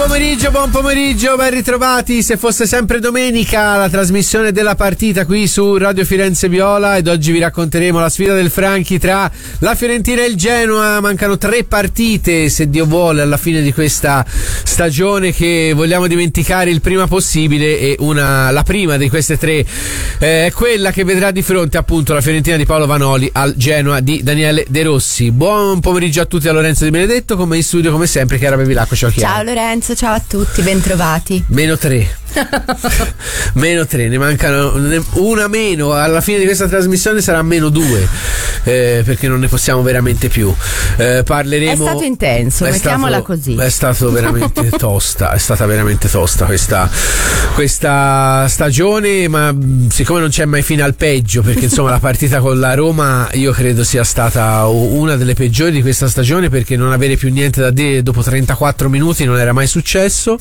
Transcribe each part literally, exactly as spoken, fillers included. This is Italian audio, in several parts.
pomeriggio, buon pomeriggio, ben ritrovati. Se fosse sempre domenica, la trasmissione della partita qui su Radio Firenze Viola, ed oggi vi racconteremo la sfida del Franchi tra la Fiorentina e il Genoa. Mancano tre partite, se Dio vuole, alla fine di questa stagione che vogliamo dimenticare il prima possibile, e una, la prima di queste tre eh, è quella che vedrà di fronte appunto la Fiorentina di Paolo Vanoli al Genoa di Daniele De Rossi. Buon pomeriggio a tutti, a Lorenzo Di Benedetto, come in studio come sempre Chiara Bevilacqua. Ciao Chiara. Ciao Lorenzo, ciao a tutti, bentrovati. Meno tre. Meno tre, ne mancano una meno. Alla fine di questa trasmissione sarà meno due, eh, perché non ne possiamo veramente più. Eh, parleremo. È stato intenso, è mettiamola stato, così. È stato veramente tosta. È stata veramente tosta questa, questa stagione, ma siccome non c'è mai fine al peggio, perché insomma la partita con la Roma io credo sia stata una delle peggiori di questa stagione, perché non avere più niente da dire dopo trentaquattro minuti non era mai successo.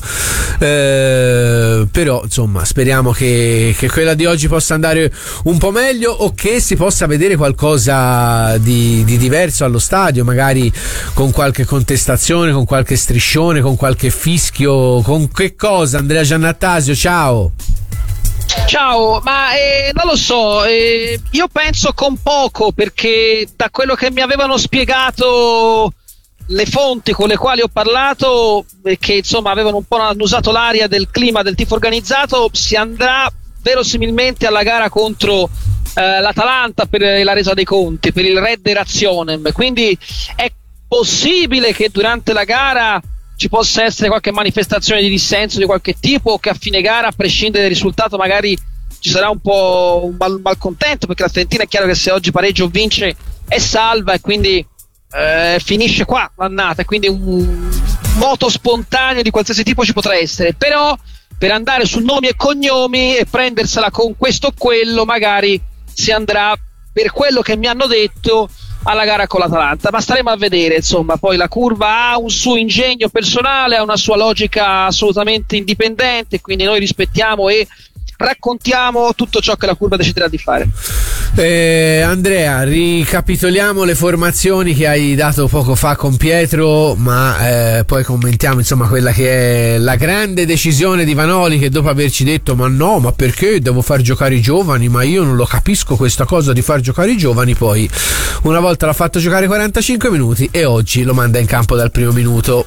Eh, però insomma speriamo che, che quella di oggi possa andare un po' meglio, o che si possa vedere qualcosa di, di diverso allo stadio, magari con qualche contestazione, con qualche striscione, con qualche fischio, con che cosa. Andrea Giannattasio, ciao. Ciao, ma eh, non lo so, eh, io penso con poco, perché da quello che mi avevano spiegato le fonti con le quali ho parlato, che insomma avevano un po' annusato l'aria del clima del tifo organizzato, si andrà verosimilmente alla gara contro eh, l'Atalanta per la resa dei conti, per il Redde Razionem, quindi è possibile che durante la gara ci possa essere qualche manifestazione di dissenso di qualche tipo, o che a fine gara, a prescindere dal risultato, magari ci sarà un po' un mal- malcontento, perché la Fiorentina è chiaro che se oggi pareggia o vince è salva, e quindi Eh, finisce qua l'annata, quindi un moto spontaneo di qualsiasi tipo ci potrà essere. Però per andare su nomi e cognomi e prendersela con questo o quello, magari si andrà, per quello che mi hanno detto, alla gara con l'Atalanta, ma staremo a vedere. Insomma, poi la curva ha un suo ingegno personale, ha una sua logica assolutamente indipendente, quindi noi rispettiamo e raccontiamo tutto ciò che la curva deciderà di fare. Eh, Andrea, ricapitoliamo le formazioni che hai dato poco fa con Pietro, ma eh, poi commentiamo insomma quella che è la grande decisione di Vanoli, che dopo averci detto ma no, ma perché devo far giocare i giovani, ma io non lo capisco questa cosa di far giocare i giovani, poi una volta l'ha fatto giocare quarantacinque minuti e oggi lo manda in campo dal primo minuto.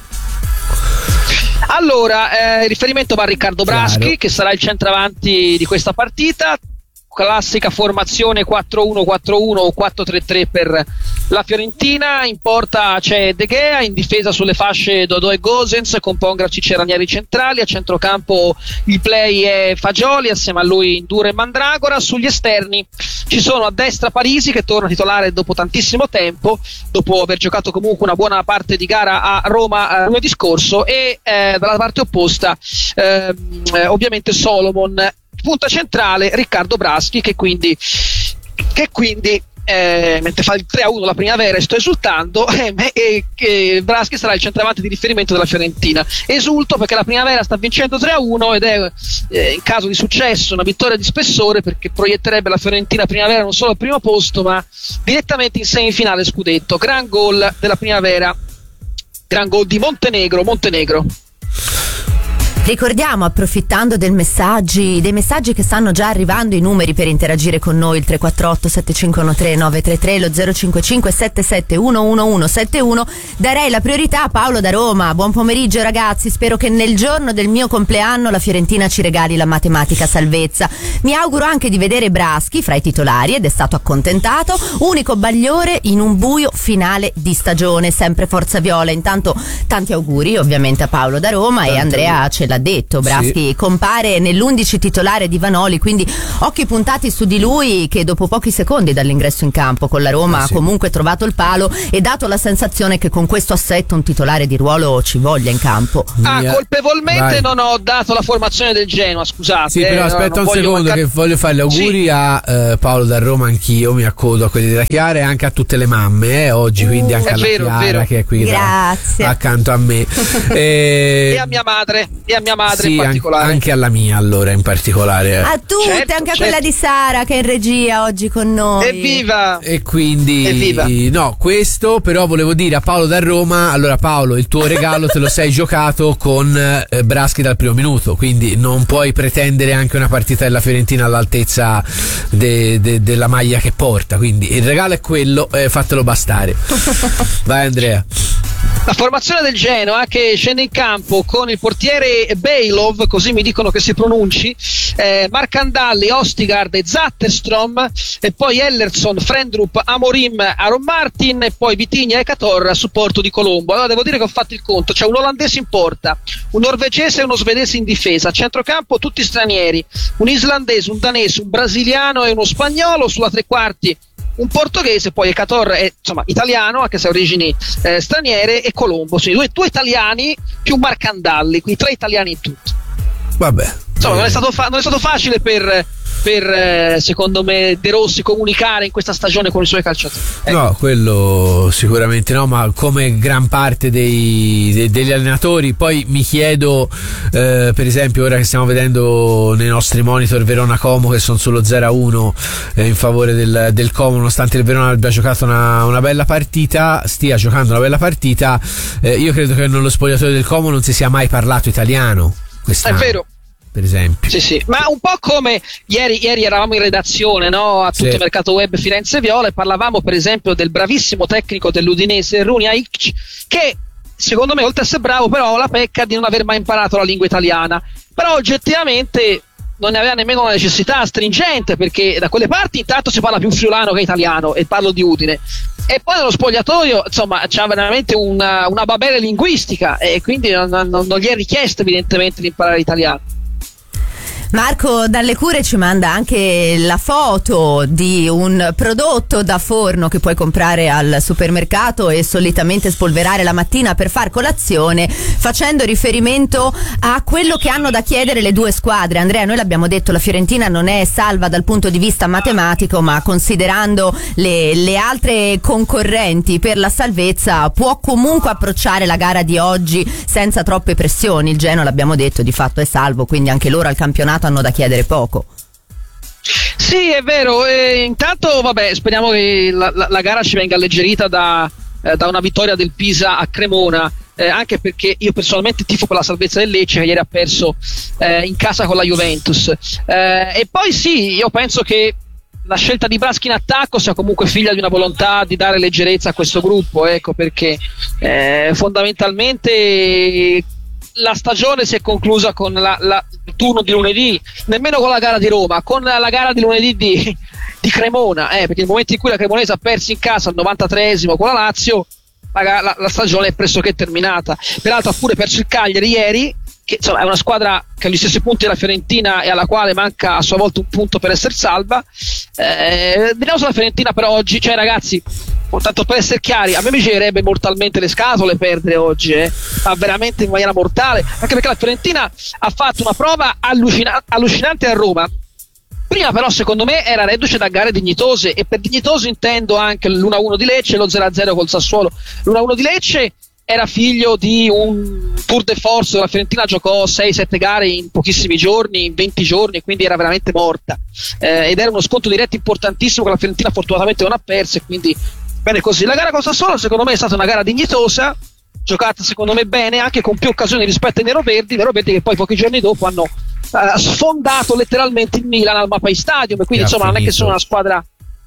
Allora, eh, riferimento va a Riccardo Braschi, Claro. che sarà il centravanti di questa partita. Classica formazione quattro uno quattro uno o quattro tre tre per la Fiorentina. In porta c'è De Gea, in difesa sulle fasce Dodò e Gosens, con Pongracic e Ranieri centrali. A centrocampo il play è Fagioli, assieme a lui Ndura e Mandragora. Sugli esterni ci sono a destra Parisi, che torna titolare dopo tantissimo tempo, dopo aver giocato comunque una buona parte di gara a Roma eh, lunedì scorso, e eh, dalla parte opposta eh, ovviamente Solomon. Punta centrale Riccardo Braschi, che quindi che quindi eh, mentre fa il tre a uno la Primavera e sto esultando, eh, e, e Braschi sarà il centravanti di riferimento della Fiorentina. Esulto perché la Primavera sta vincendo tre a uno, ed è eh, in caso di successo una vittoria di spessore, perché proietterebbe la Fiorentina Primavera non solo al primo posto ma direttamente in semifinale scudetto. Gran gol della Primavera, gran gol di Montenegro Montenegro. Ricordiamo, approfittando del messaggi, dei messaggi che stanno già arrivando, i numeri per interagire con noi: il tre quattro otto sette cinque uno tre nove tre tre, lo zero cinque cinque sette sette uno uno uno sette uno. Darei la priorità a Paolo da Roma. Buon pomeriggio ragazzi, spero che nel giorno del mio compleanno la Fiorentina ci regali la matematica salvezza. Mi auguro anche di vedere Braschi fra i titolari, ed è stato accontentato. Unico bagliore in un buio finale di stagione, sempre Forza Viola. Intanto tanti auguri ovviamente a Paolo da Roma. Tanto. E Andrea ce l'ha detto, Braschi sì. compare nell'undici titolare di Vanoli, quindi occhi puntati su di lui, che dopo pochi secondi dall'ingresso in campo con la Roma ah, sì. ha comunque trovato il palo e dato la sensazione che con questo assetto un titolare di ruolo ci voglia in campo. Ah, colpevolmente Vai. non ho dato la formazione del Genoa, scusate. Sì, però eh, aspetta un secondo mancar- che voglio fare gli auguri sì. a eh, Paolo da Roma, anch'io mi accodo a quelli della Chiara e anche a tutte le mamme eh, oggi, quindi anche alla vero, Chiara che è qui da, accanto a me. e, e a mia madre, e a mia madre sì, in particolare. An- anche alla mia allora in particolare. A tutte, certo, anche a certo. quella di Sara che è in regia oggi con noi. Evviva! E quindi Evviva. no, questo però volevo dire a Paolo da Roma. Allora Paolo, il tuo regalo te lo sei giocato con eh, Braschi dal primo minuto, quindi non puoi pretendere anche una partita della Fiorentina all'altezza de, de, della maglia che porta, quindi il regalo è quello, eh, fatelo bastare. Vai Andrea. La formazione del Genoa che scende in campo con il portiere Bejlov, così mi dicono che si pronunci, eh, Marcandalli, Ostigard e Zatterstrom, e poi Ellerson, Frendrup, Amorim, Aaron Martin, e poi Vitinha e Cator a supporto di Colombo. Allora devo dire che ho fatto il conto, c'è un olandese in porta, un norvegese e uno svedese in difesa, a centrocampo tutti stranieri, un islandese, un danese, un brasiliano e uno spagnolo, sulla tre quarti un portoghese, poi Cator è insomma italiano anche se ha origini eh, straniere, e Colombo, sì, due, due italiani più Marcandalli, quindi tre italiani in tutto. Vabbè, Insomma, non è stato, fa- non è stato facile per, per eh, secondo me De Rossi comunicare in questa stagione con i suoi calciatori. Ecco. no, quello sicuramente no, ma come gran parte dei, de- degli allenatori. Poi mi chiedo, eh, per esempio, ora che stiamo vedendo nei nostri monitor Verona Como che sono solo zero a uno eh, in favore del, del Como, nonostante il Verona abbia giocato una, una bella partita, stia giocando una bella partita, eh, io credo che nello spogliatoio del Como non si sia mai parlato italiano quest'anno. È vero. Per esempio, Sì, sì, ma un po' come ieri, ieri eravamo in redazione, no? A tutto Sì. il mercato web Firenze Viola, e parlavamo per esempio del bravissimo tecnico dell'Udinese Runi Aic, che secondo me oltre a essere bravo però ha la pecca di non aver mai imparato la lingua italiana, però oggettivamente non ne aveva nemmeno una necessità stringente, perché da quelle parti intanto si parla più friulano che italiano, e parlo di Udine, e poi nello spogliatoio insomma c'ha veramente una, una babele linguistica, e quindi non, non, non gli è richiesto evidentemente di imparare l'italiano. Marco Dalle Cure ci manda anche la foto di un prodotto da forno che puoi comprare al supermercato e solitamente spolverare la mattina per far colazione, facendo riferimento a quello che hanno da chiedere le due squadre. Andrea, noi l'abbiamo detto, la Fiorentina non è salva dal punto di vista matematico, ma considerando le, le altre concorrenti per la salvezza può comunque approcciare la gara di oggi senza troppe pressioni. Il Genoa, l'abbiamo detto, di fatto è salvo, quindi anche loro al campionato hanno da chiedere poco. Sì, è vero, e intanto vabbè, speriamo che la, la, la gara ci venga alleggerita da, eh, da una vittoria del Pisa a Cremona, eh, anche perché io personalmente tifo per la salvezza del Lecce, che ieri ha perso eh, in casa con la Juventus, eh, e poi sì, io penso che la scelta di Braschi in attacco sia comunque figlia di una volontà di dare leggerezza a questo gruppo, ecco perché eh, fondamentalmente la stagione si è conclusa con la, la, il turno di lunedì, nemmeno con la gara di Roma, con la, la gara di lunedì di, di Cremona, eh, perché nel momento in cui la Cremonese ha perso in casa al novantatreesimo con la Lazio, la, la, la stagione è pressoché terminata. Peraltro ha pure perso il Cagliari ieri, che insomma è una squadra che ha gli stessi punti della Fiorentina e alla quale manca a sua volta un punto per essere salva. Eh, vediamo sulla Fiorentina per oggi, cioè ragazzi, tanto per essere chiari, a me mi girerebbe mortalmente le scatole perdere oggi, eh, ma veramente in maniera mortale, anche perché la Fiorentina ha fatto una prova allucina- allucinante a Roma. Prima però secondo me era reduce da gare dignitose, e per dignitoso intendo anche l'uno a uno di Lecce e lo zero a zero col Sassuolo. L'uno a uno di Lecce era figlio di un tour de force, la Fiorentina giocò sei sette gare in pochissimi giorni, in venti giorni, e quindi era veramente morta, eh, ed era uno sconto diretto importantissimo che la Fiorentina fortunatamente non ha perso, e quindi bene così. La gara con Sassuolo secondo me è stata una gara dignitosa, giocata secondo me bene, anche con più occasioni rispetto ai neroverdi, neroverdi che poi pochi giorni dopo hanno uh, sfondato letteralmente il Milan al Mapei Stadium, e quindi insomma finito. Non è che sono una squadra.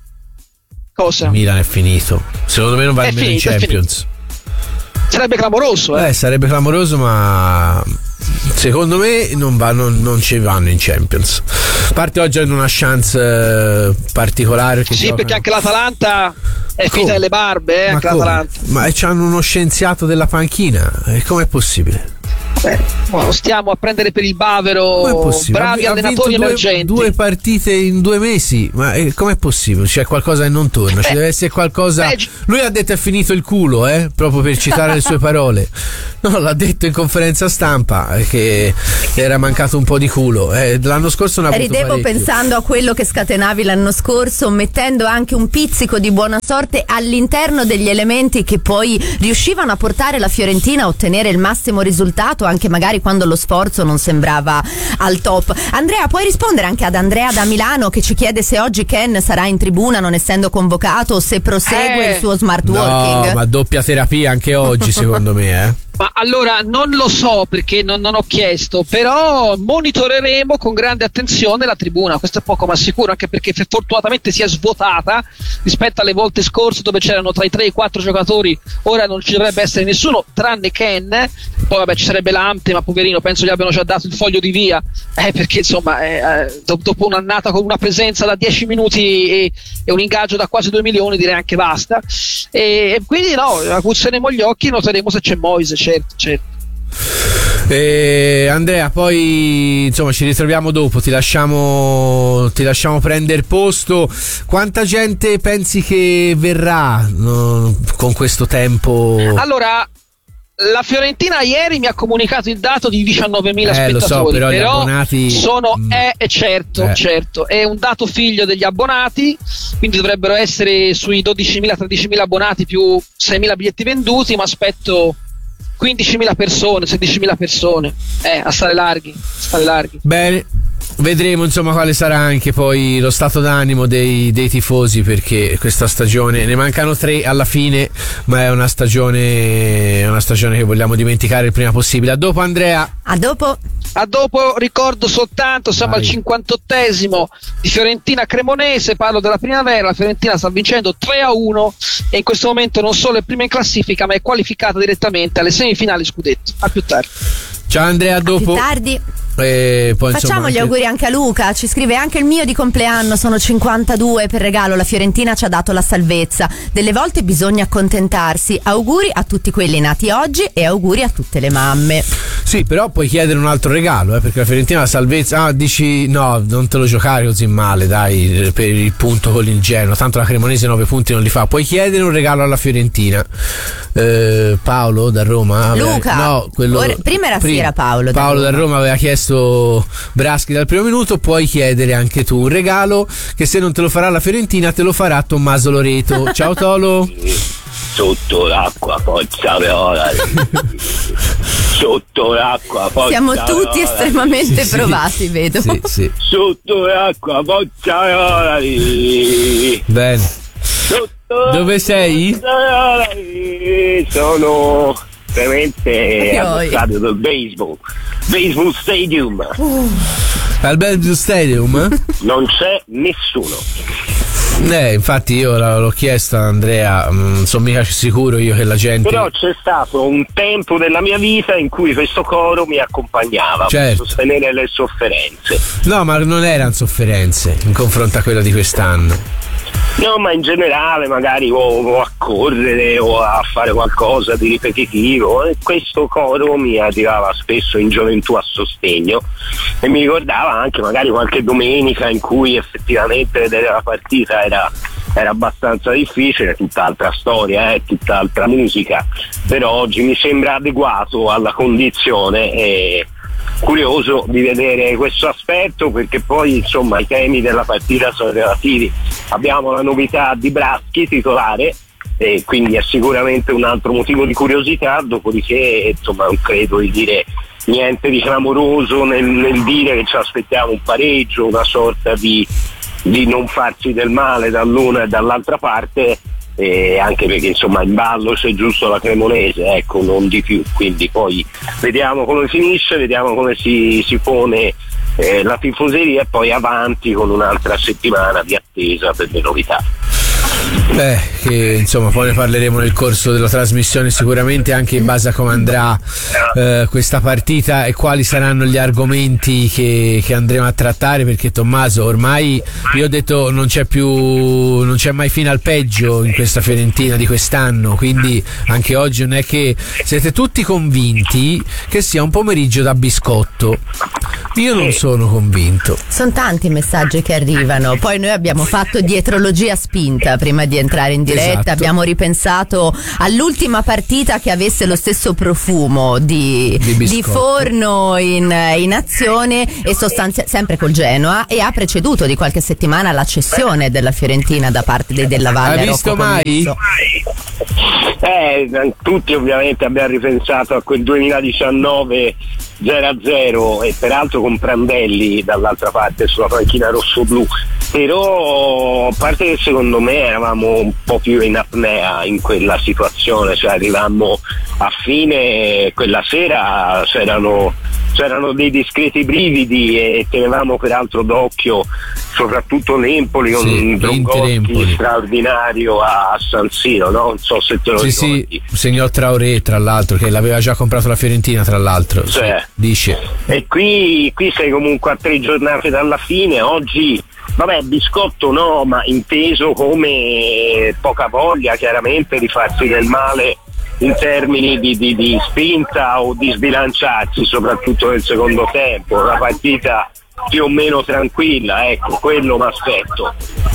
Cosa? Il Milan è finito, secondo me non va nemmeno in Champions. Sarebbe clamoroso, eh? eh sarebbe clamoroso, ma secondo me non, va, non, non ci vanno in Champions. A parte oggi hanno una chance eh, particolare che sì, giocano. Perché anche l'Atalanta è finita nelle barbe, eh, ma anche come? l'Atalanta. Ma c'hanno uno scienziato della panchina, e com'è possibile? Beh, no, stiamo a prendere per il bavero bravi ha, allenatori ha due, emergenti. Due partite in due mesi, ma eh, com'è possibile? C'è qualcosa che non torna, ci Beh, deve essere qualcosa. Beh, lui ha detto è finito il culo, eh, proprio per citare le sue parole. No, l'ha detto in conferenza stampa che era mancato un po' di culo. Eh, l'anno scorso non ha avuto Ridevo parecchio. pensando a quello che scatenavi l'anno scorso, mettendo anche un pizzico di buona sorte all'interno degli elementi che poi riuscivano a portare la Fiorentina a ottenere il massimo risultato anche magari quando lo sforzo non sembrava al top. Andrea, puoi rispondere anche ad Andrea da Milano che ci chiede se oggi Ken sarà in tribuna non essendo convocato o se prosegue eh, il suo smart working. No, ma doppia terapia anche oggi secondo me, eh. Ma allora non lo so perché non, non ho chiesto, però monitoreremo con grande attenzione la tribuna, questo è poco ma sicuro, anche perché fortunatamente si è svuotata rispetto alle volte scorse dove c'erano tra i tre e i quattro giocatori, ora non ci dovrebbe essere nessuno tranne Ken, poi vabbè ci sarebbe Lamptey, ma poverino penso gli abbiano già dato il foglio di via, eh, perché insomma eh, dopo un'annata con una presenza da dieci minuti e, e un ingaggio da quasi due milioni direi anche basta, e, e quindi no, aguzzeremo gli occhi e noteremo se c'è Moise. Certo, certo. Eh, Andrea, poi insomma ci ritroviamo dopo, ti lasciamo ti lasciamo prendere posto. Quanta gente pensi che verrà no, con questo tempo? Allora, la Fiorentina ieri mi ha comunicato il dato di diciannovemila eh, spettatori, lo so, però, però gli abbonati sono mm. eh, certo, eh. certo, è un dato figlio degli abbonati, quindi dovrebbero essere sui dodicimila tredicimila abbonati più seimila biglietti venduti, ma aspetto quindicimila persone, sedicimila persone, eh, a stare larghi, a stare larghi. Bene, vedremo insomma quale sarà anche poi lo stato d'animo dei, dei tifosi, perché questa stagione ne mancano tre alla fine, ma è una stagione è una stagione che vogliamo dimenticare il prima possibile. A dopo Andrea. A dopo. A dopo ricordo soltanto, siamo Vai. al cinquantottesimo di Fiorentina Cremonese, parlo della primavera, la Fiorentina sta vincendo tre a uno e in questo momento non solo è prima in classifica ma è qualificata direttamente alle semifinali scudetto. A più tardi. Ciao Andrea, a dopo. A più tardi. E poi, Facciamo insomma, gli anche... auguri anche a Luca, ci scrive anche il mio di compleanno, sono cinquantadue, per regalo la Fiorentina ci ha dato la salvezza, delle volte bisogna accontentarsi, auguri a tutti quelli nati oggi e auguri a tutte le mamme. Sì, però puoi chiedere un altro regalo, eh, perché la Fiorentina la salvezza, ah dici no, non te lo giocare così male, dai, per il punto con il Genoa, tanto la Cremonese nove punti non li fa, puoi chiedere un regalo alla Fiorentina. eh, Paolo da Roma aveva... Luca, no, quello... ora, prima era prima, sì, era Paolo da Paolo Roma. da Roma aveva chiesto Braschi dal primo minuto, puoi chiedere anche tu un regalo che se non te lo farà la Fiorentina te lo farà Tommaso Loreto. Ciao Tolo. Sotto l'acqua forza viola, sotto l'acqua forza siamo tutti viola. estremamente Sì, provati, sì. vedo. Sì, sì. Sotto l'acqua forza viola, Bene. sotto Dove sei? viola, sono veramente Oi. allo stadio del baseball baseball stadium, Al Bellevue Stadium? non c'è nessuno. Eh, infatti io l'ho chiesto a Andrea, non sono mica sicuro io che la gente... Però c'è stato un tempo della mia vita in cui questo coro mi accompagnava Certo. per sostenere le sofferenze. No, ma non erano sofferenze in confronto a quella di quest'anno. No, ma in generale magari o, o a correre o a fare qualcosa di ripetitivo, e questo coro mi arrivava spesso in gioventù a sostegno e mi ricordava anche magari qualche domenica in cui effettivamente vedere la partita era, era abbastanza difficile, tutt'altra storia, eh, tutt'altra musica, però oggi mi sembra adeguato alla condizione e curioso di vedere questo aspetto, perché poi insomma i temi della partita sono relativi. Abbiamo la novità di Braschi titolare e quindi è sicuramente un altro motivo di curiosità, dopodiché insomma non credo di dire niente di clamoroso nel, nel dire che ci aspettiamo un pareggio, una sorta di, di non farsi del male dall'una e dall'altra parte, e anche perché insomma in ballo c'è giusto la Cremonese, ecco, non di più, quindi poi vediamo come finisce, vediamo come si, si pone eh, la tifoseria e poi avanti con un'altra settimana di attesa per le novità. Beh, che insomma poi ne parleremo nel corso della trasmissione sicuramente, anche in base a come andrà eh, questa partita e quali saranno gli argomenti che, che andremo a trattare, perché Tommaso ormai io ho detto non c'è più non c'è mai fine al peggio in questa Fiorentina di quest'anno, quindi anche oggi non è che siete tutti convinti che sia un pomeriggio da biscotto, Io non sono convinto. Sono tanti i messaggi che arrivano. Poi noi abbiamo fatto dietrologia spinta prima di entrare in diretta. Esatto. Abbiamo ripensato all'ultima partita che avesse lo stesso profumo di, Di di, biscotto. forno in, in azione e sostanzia- sempre col Genoa, e ha preceduto di qualche settimana la cessione della Fiorentina da parte dei Della Valle. Hai visto Rocco mai? Commisso. Eh, tutti ovviamente abbiamo ripensato a quel duemiladiciannove zero a zero e peraltro con Prandelli dall'altra parte sulla panchina rosso-blu, però a parte che secondo me eravamo un po' più in apnea in quella situazione, cioè arrivammo a fine quella sera, c'erano, c'erano dei discreti brividi e tenevamo peraltro d'occhio soprattutto l'Empoli con Sì, un Drogoschi Inter-Empoli. straordinario a San Siro, no? Non so se te lo Sì, ricordi. sì, segnò Traoré, tra l'altro, che l'aveva già comprato la Fiorentina, tra l'altro. Sì, Cioè. dice. E qui, qui sei comunque a tre giornate dalla fine. Oggi, vabbè, biscotto no, ma inteso come poca voglia chiaramente di farsi del male in termini di, di, di spinta o di sbilanciarsi, soprattutto nel secondo tempo. Una partita più o meno tranquilla, ecco, quello mi aspetto.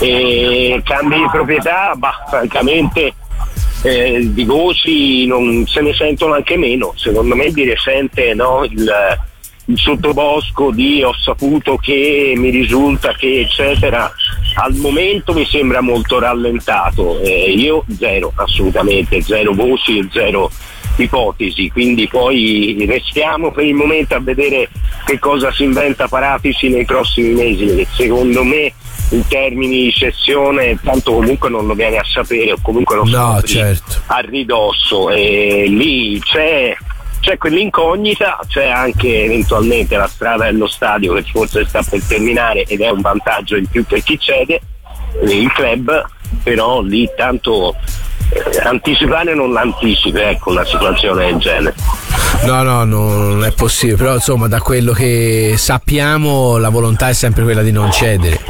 E cambi di proprietà, bah, francamente eh, di voci non se ne sentono anche meno. Secondo me di recente, no, il, il sottobosco di ho saputo che, mi risulta che, eccetera, al momento mi sembra molto rallentato. Eh, io zero, assolutamente zero voci e zero ipotesi, quindi poi restiamo per il momento a vedere che cosa si inventa Paratici nei prossimi mesi, che secondo me in termini di cessione tanto comunque non lo viene a sapere, o comunque lo No, scopri certo. a ridosso, e lì c'è c'è quell'incognita, c'è anche eventualmente la strada dello stadio che forse sta per terminare ed è un vantaggio in più per chi cede, il club, però lì tanto eh, anticipare non l'anticipi, ecco, una situazione del genere. No, no, no, non è possibile, però insomma da quello che sappiamo la volontà è sempre quella di non cedere.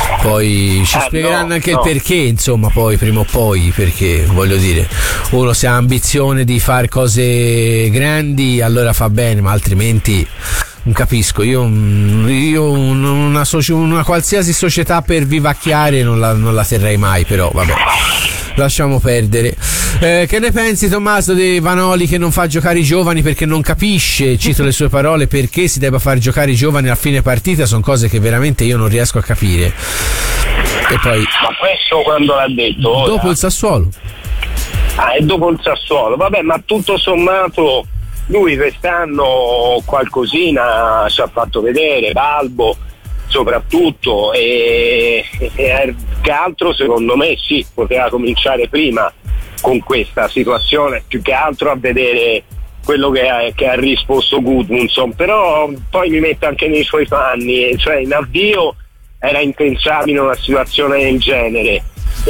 Poi ci Ah, spiegheranno no, anche no. il perché, insomma, poi prima o poi, perché voglio dire, uno se ha ambizione di fare cose grandi allora fa bene, ma altrimenti non capisco. Io, io una, soci- una qualsiasi società per vivacchiare non la, non la terrei mai, però vabbè, lasciamo perdere. Eh, che ne pensi, Tommaso, di Vanoli che non fa giocare i giovani perché non capisce, cito le sue parole, perché si debba far giocare i giovani a fine partita? Sono cose che veramente io non riesco a capire. E poi Ma questo quando l'ha detto? Ora? dopo il Sassuolo. Ah, è dopo il Sassuolo, vabbè, ma tutto sommato lui quest'anno qualcosina ci ha fatto vedere, Balbo soprattutto, e, e che altro secondo me sì, poteva cominciare prima con questa situazione, più che altro a vedere quello che ha, che ha risposto Gudmundsson, però poi mi metto anche nei suoi panni, cioè in avvio era impensabile una situazione del genere,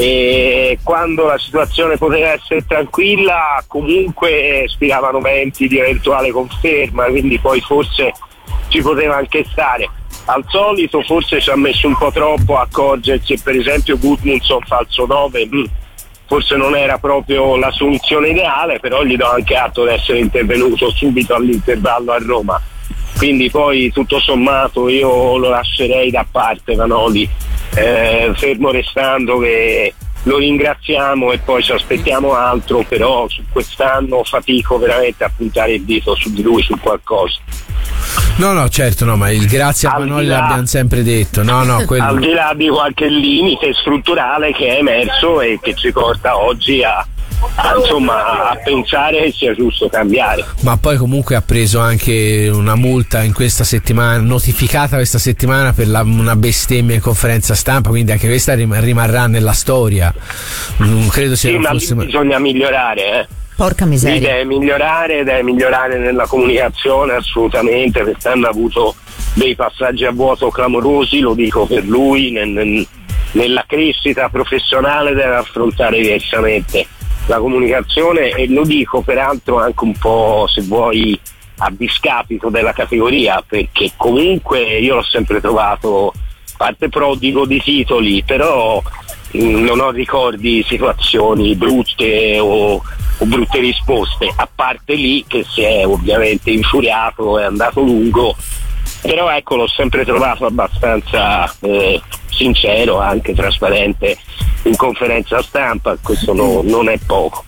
e quando la situazione poteva essere tranquilla comunque spiravano venti di eventuale conferma, quindi poi forse ci poteva anche stare. Al solito forse ci ha messo un po' troppo a accorgersi che per esempio Gudmundsson falso nove mh, forse non era proprio la soluzione ideale, però gli do anche atto di essere intervenuto subito all'intervallo a Roma, quindi poi tutto sommato io lo lascerei da parte Vanoli, eh, fermo restando che lo ringraziamo e poi ci aspettiamo altro, però su quest'anno fatico veramente a puntare il dito su di lui, su qualcosa. No, no, certo, no, ma il grazie a Al di Vanoli là- l'abbiamo sempre detto. No, no, quello. Al di là di qualche limite strutturale che è emerso e che ci porta oggi a, a, insomma, a pensare che sia giusto cambiare. Ma poi comunque ha preso anche una multa in questa settimana, notificata questa settimana per la, una bestemmia in conferenza stampa, quindi anche questa rim- rimarrà nella storia. Non credo sia Sì, ma lì fosse. bisogna migliorare, eh. Porca Lì miseria. deve migliorare, deve migliorare nella comunicazione assolutamente, quest'anno ha avuto dei passaggi a vuoto clamorosi, lo dico per lui, nel, nel, nella crescita professionale deve affrontare diversamente la comunicazione, e lo dico peraltro anche un po', se vuoi, a discapito della categoria, perché comunque io l'ho sempre trovato parte prodigo di titoli, però mh, non ho ricordi di situazioni brutte o, o brutte risposte, a parte lì che si è ovviamente infuriato, è andato lungo, però ecco, l'ho sempre trovato abbastanza eh, sincero, anche trasparente in conferenza stampa, questo no, non è poco.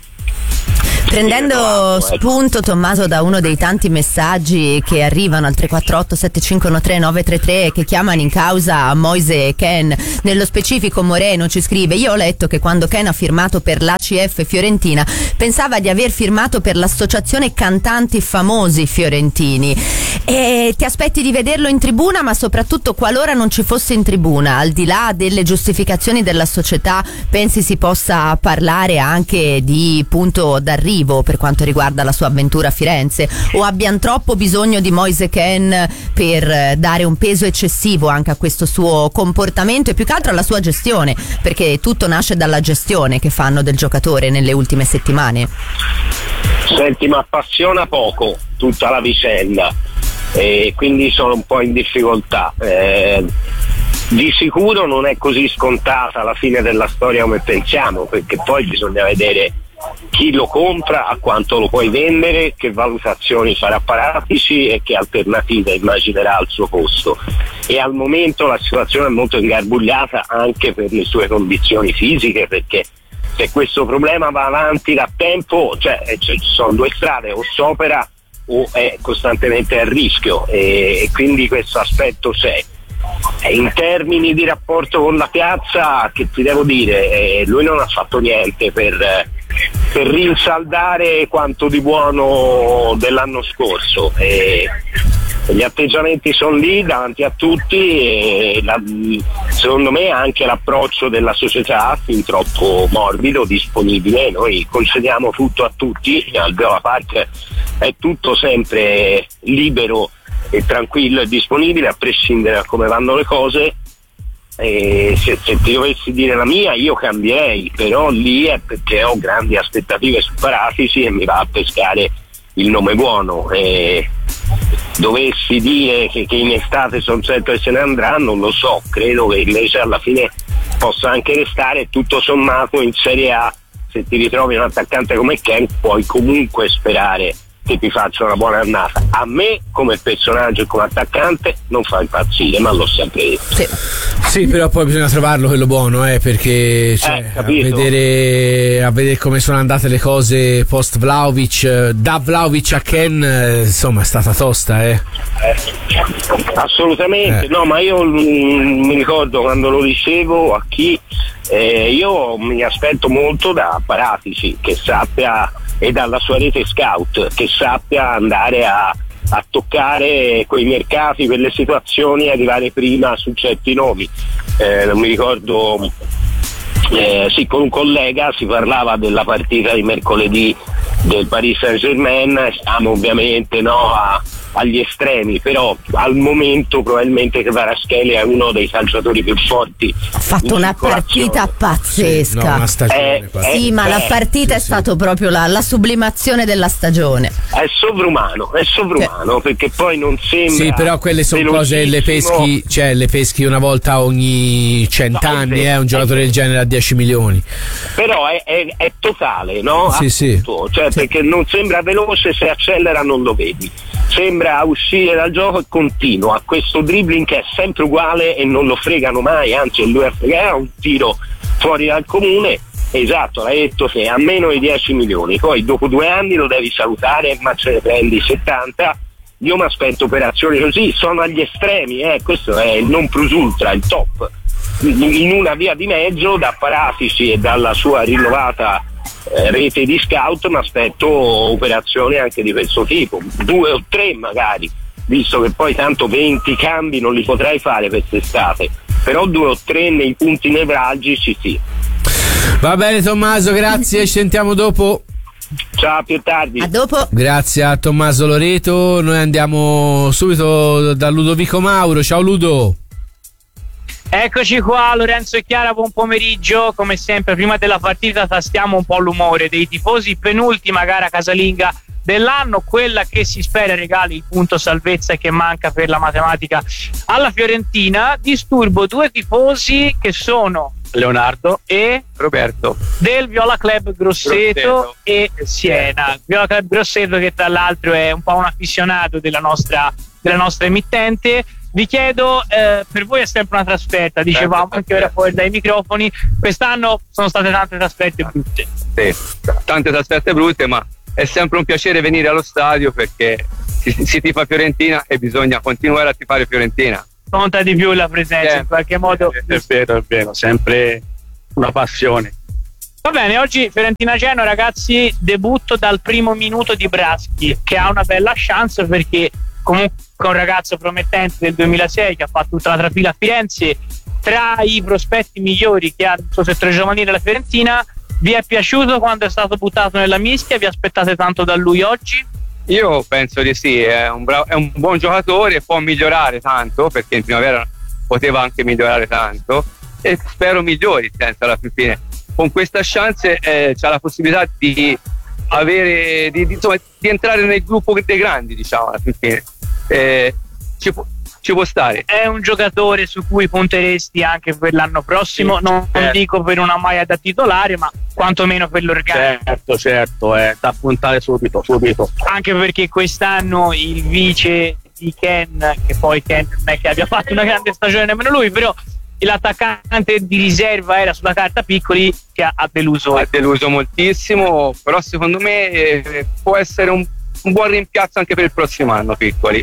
Prendendo spunto, Tommaso, da uno dei tanti messaggi che arrivano al tre quattro otto sette cinque uno tre nove tre tre che chiamano in causa Moise e Ken, nello specifico Moreno ci scrive: io ho letto che quando Ken ha firmato per l'A C F Fiorentina pensava di aver firmato per l'associazione cantanti famosi fiorentini, e ti aspetti di vederlo in tribuna, ma soprattutto qualora non ci fosse in tribuna, al di là delle giustificazioni della società, pensi si possa parlare anche di punto d'arrivo per quanto riguarda la sua avventura a Firenze, o abbiamo troppo bisogno di Moise Ken per dare un peso eccessivo anche a questo suo comportamento e più che altro alla sua gestione, perché tutto nasce dalla gestione che fanno del giocatore nelle ultime settimane? Senti, mi appassiona poco tutta la vicenda e quindi sono un po' in difficoltà. Eh, di sicuro non è così scontata la fine della storia come pensiamo, perché poi bisogna vedere chi lo compra, a quanto lo puoi vendere, che valutazioni farà Paratici e che alternative immaginerà al suo posto. E al momento la situazione è molto ingarbugliata anche per le sue condizioni fisiche, perché se questo problema va avanti da tempo, cioè ci sono due strade: o s'opera o è costantemente a rischio, e, e quindi questo aspetto c'è. E in termini di rapporto con la piazza, che ti devo dire, eh, lui non ha fatto niente per, per rinsaldare quanto di buono dell'anno scorso, e gli atteggiamenti sono lì davanti a tutti, e la, secondo me anche l'approccio della società fin troppo morbido, disponibile. Noi concediamo tutto a tutti, al Groa Park è tutto sempre libero e tranquillo e disponibile, a prescindere da come vanno le cose. E se, se ti dovessi dire la mia, io cambierei, però lì è perché ho grandi aspettative su Paratici e mi va a pescare il nome buono. E dovessi dire che, che in estate sono certo che se ne andrà, non lo so, credo che invece alla fine possa anche restare. Tutto sommato in Serie A, se ti ritrovi un attaccante come Ken, puoi comunque sperare che ti faccia una buona annata. A me come personaggio e come attaccante non fa impazzire, ma l'ho sempre detto. Sì, sì, però poi bisogna trovarlo quello buono, eh, perché cioè, eh, a, vedere, a vedere come sono andate le cose post Vlahovic, da Vlahovic a Ken, eh, insomma è stata tosta, eh. eh assolutamente, eh. No, ma io mh, mi ricordo quando lo dicevo a chi, eh, io mi aspetto molto da Paratici, che sappia, e dalla sua rete scout, che sappia andare a, a toccare quei mercati, quelle situazioni, e arrivare prima su certi nomi. Eh, non mi ricordo, eh, sì, con un collega si parlava della partita di mercoledì del Paris Saint-Germain, siamo ovviamente no, a, agli estremi, però al momento probabilmente che Kvaratskhelia è uno dei calciatori più forti. Ha fatto una partita pazzesca. Sì, no, una stagione eh, pazzesca. Sì, ma eh, la partita sì, è stato sì. proprio la, la sublimazione della stagione. È sovrumano, è sovrumano, sì. Perché poi non sembra. Sì, però quelle sono cose, le peschi, cioè le peschi una volta ogni cent'anni, no, eh, un giocatore del genere a dieci milioni. Però è, è, è totale, no? Sì, sì. Cioè, sì. Perché non sembra veloce, se accelera non lo vedi. Sembra uscire dal gioco e continua. Questo dribbling che è sempre uguale e non lo fregano mai, anzi lui a fregare un tiro fuori dal comune. Esatto, l'hai detto te, a meno di dieci milioni, poi dopo due anni lo devi salutare, ma ce ne prendi settanta. Io mi aspetto operazioni così, sono agli estremi, eh, questo è il non plus ultra, il top. In una via di mezzo, da Paratici e dalla sua rinnovata eh, rete di scout, mi aspetto operazioni anche di questo tipo, due o tre magari, visto che poi tanto venti cambi non li potrai fare quest'estate, però due o tre nei punti nevralgici sì. Va bene Tommaso, grazie, ci sentiamo dopo. Ciao, più tardi. A dopo. Grazie a Tommaso Loreto. Noi andiamo subito da Ludovico Mauro. Ciao Ludo. Eccoci qua, Lorenzo e Chiara, buon pomeriggio. Come sempre prima della partita tastiamo un po' l'umore dei tifosi. Penultima gara casalinga dell'anno, quella che si spera regali il punto salvezza che manca per la matematica alla Fiorentina. Disturbo due tifosi che sono Leonardo e Roberto del Viola Club Grosseto, Grosseto. e Siena. Viola Club Grosseto, che tra l'altro è un po' un appassionato della nostra della nostra emittente. Vi chiedo, eh, per voi è sempre una trasferta, dicevamo anche ora fuori dai microfoni, quest'anno sono state tante trasferte brutte. Sì, tante trasferte brutte, ma è sempre un piacere venire allo stadio perché si, si tifa Fiorentina e bisogna continuare a tifare Fiorentina. Conta di più la presenza, eh, in qualche modo. È, è vero, è vero, sempre una passione. Va bene, oggi Fiorentina-Genoa, ragazzi, debutto dal primo minuto di Braschi, che ha una bella chance perché comunque è un ragazzo promettente del duemilasei che ha fatto tutta la trafila a Firenze, tra i prospetti migliori che ha il suo settore giovanile la Fiorentina. Vi è piaciuto quando è stato buttato nella mischia? Vi aspettate tanto da lui oggi? Io penso di sì, è un, bravo, è un buon giocatore, può migliorare tanto perché in primavera poteva anche migliorare tanto e spero migliori, senza alla fine. Con questa chance eh, c'ha la possibilità di avere di, di, insomma, di entrare nel gruppo dei grandi, diciamo alla fine. Eh, ci, può, ci può stare. È un giocatore su cui punteresti anche per l'anno prossimo, sì, non certo. dico per una maglia da titolare, ma quantomeno per l'organico. Certo, certo, è da puntare subito, subito. Anche perché quest'anno il vice di Ken, che poi Ken non è che abbia fatto una grande stagione nemmeno lui, però l'attaccante di riserva era sulla carta Piccoli, che ha, ha deluso. Ha deluso moltissimo, però secondo me eh, può essere un, un buon rimpiazzo anche per il prossimo anno Piccoli.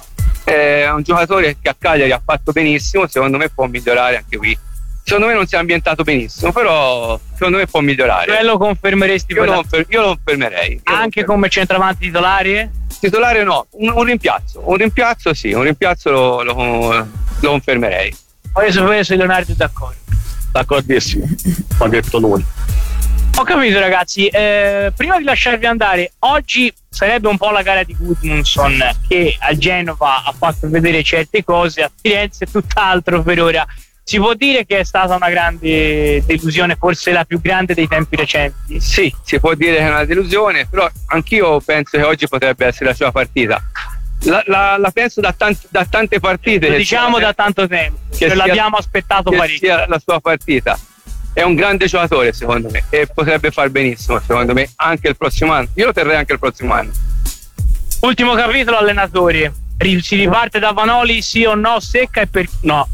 È un giocatore che a Cagliari ha fatto benissimo, secondo me può migliorare anche qui. Secondo me non si è ambientato benissimo, però secondo me può migliorare. Cioè lo confermeresti? Io, lo, confer- io lo confermerei. Io anche lo come centravanti titolare? Titolare no, un, un rimpiazzo, un rimpiazzo sì, un rimpiazzo lo, lo, lo confermerei. Voglio sapere se Leonardo è d'accordo. D'accordissimo, ha detto lui. Ho capito ragazzi, eh, prima di lasciarvi andare, oggi sarebbe un po' la gara di Gudmundsson, che a Genova ha fatto vedere certe cose, a Firenze tutt'altro per ora. Si può dire che è stata una grande delusione, forse la più grande dei tempi recenti? Sì, si può dire che è una delusione, però anch'io penso che oggi potrebbe essere la sua partita. La, la, la penso da, tanti, da tante partite. Lo diciamo sia, da tanto tempo, che sia, l'abbiamo aspettato parecchio. Sia la sua partita. È un grande giocatore secondo me e potrebbe far benissimo secondo me anche il prossimo anno. Io lo terrei anche il prossimo anno. Ultimo capitolo, allenatori. Si riparte da Vanoli, sì o no? Secca e perché no?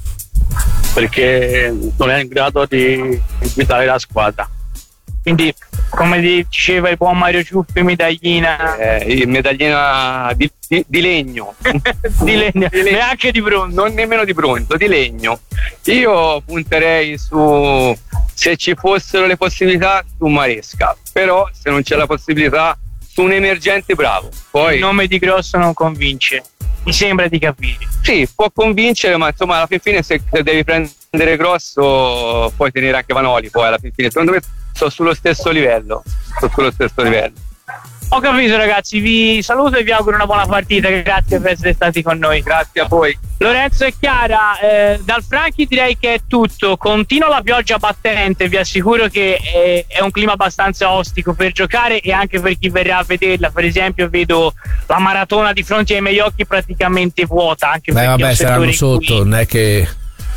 Perché non è in grado di guidare la squadra. Quindi, come diceva il buon Mario Ciuffi, medaglina eh, medaglina di, di, di legno di legno, di legno. Neanche di bronzo, non nemmeno di bronzo, di legno. Io punterei su, se ci fossero le possibilità, su Maresca, però se non c'è la possibilità, su un emergente bravo. Poi il nome di Grosso non convince, mi sembra di capire. Sì, può convincere, ma insomma alla fine se, se devi prendere Grosso puoi tenere anche Vanoli, poi alla fine secondo me sto sullo stesso livello, sto sullo stesso livello. Ho capito ragazzi, vi saluto e vi auguro una buona partita, grazie per essere stati con noi. Grazie a voi. Lorenzo e Chiara, eh, dal Franchi direi che è tutto, continua la pioggia battente, vi assicuro che è, è un clima abbastanza ostico per giocare e anche per chi verrà a vederla. Per esempio vedo la maratona di fronte ai miei occhi praticamente vuota, anche Beh, perché vabbè, saranno sotto, cui... non è che...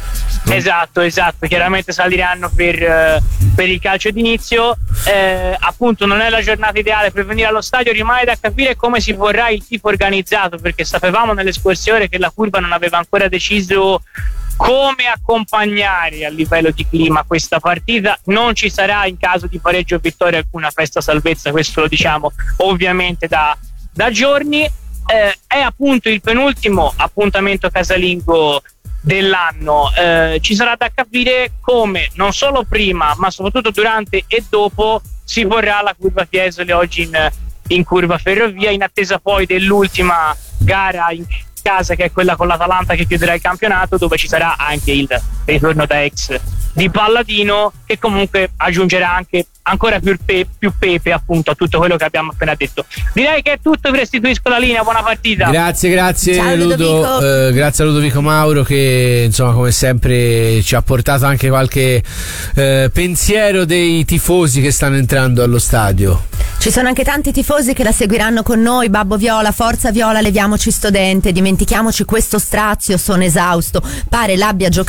Esatto, esatto, chiaramente saliranno per, eh, per il calcio d'inizio, eh, appunto non è la giornata ideale per venire allo stadio, rimane da capire come si vorrà il tifo organizzato, perché sapevamo nelle scorse ore che la curva non aveva ancora deciso come accompagnare a livello di clima questa partita. Non ci sarà in caso di pareggio o vittoria alcuna festa salvezza, questo lo diciamo ovviamente da, da giorni. Eh, è appunto il penultimo appuntamento casalingo dell'anno, eh, ci sarà da capire come non solo prima ma soprattutto durante e dopo si vorrà la curva Fiesole oggi in, in curva Ferrovia, in attesa poi dell'ultima gara in casa, che è quella con l'Atalanta che chiuderà il campionato, dove ci sarà anche il ritorno da ex di Palladino, che comunque aggiungerà anche ancora più, pe- più pepe appunto a tutto quello che abbiamo appena detto. Direi che è tutto, vi restituisco la linea, buona partita. Grazie, grazie. Ciao, Ludo, eh, grazie a Ludovico Mauro che insomma come sempre ci ha portato anche qualche eh, pensiero dei tifosi che stanno entrando allo stadio. Ci sono anche tanti tifosi che la seguiranno con noi. Babbo Viola, forza Viola, leviamoci sto dente, dimentichiamoci questo strazio, sono esausto, pare l'abbia giocato io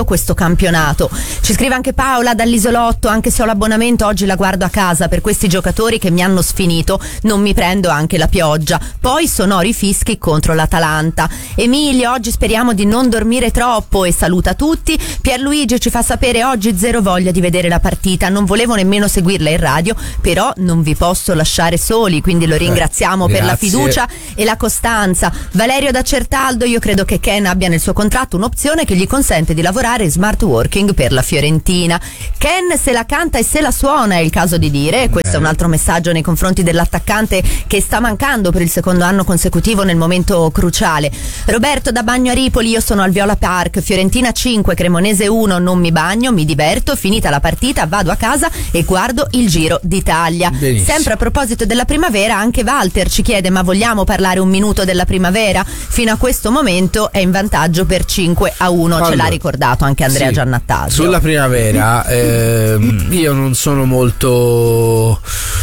questo campionato. Ci scrive anche Paola dall'Isolotto: anche se ho l'abbonamento oggi la guardo a casa, per questi giocatori che mi hanno sfinito non mi prendo anche la pioggia, poi sonori fischi contro l'Atalanta. Emilio: oggi speriamo di non dormire troppo, e saluta tutti. Pierluigi ci fa sapere: oggi zero voglia di vedere la partita, non volevo nemmeno seguirla in radio, però non vi posso lasciare soli, quindi lo ringraziamo eh, per la fiducia e la costanza. Valerio da Certaldo: io credo che Ken abbia nel suo contratto un'opzione che gli consente di lavorare in smart working per la Fiorentina. Ken se la canta e se la suona, è il caso di dire. Questo è un altro messaggio nei confronti dell'attaccante che sta mancando per il secondo anno consecutivo nel momento cruciale. Roberto da Bagno a Ripoli: io sono al Viola Park, Fiorentina cinque, Cremonese uno, non mi bagno, mi diverto, finita la partita vado a casa e guardo il Giro d'Italia. Benissimo. Sempre a proposito della primavera, anche Walter ci chiede: ma vogliamo parlare un minuto della primavera? Fino a questo momento è in vantaggio per cinque a uno, allora, ce l'ha ricordato anche Andrea sì, Giannattasio. Sulla primavera ehm, io non sono molto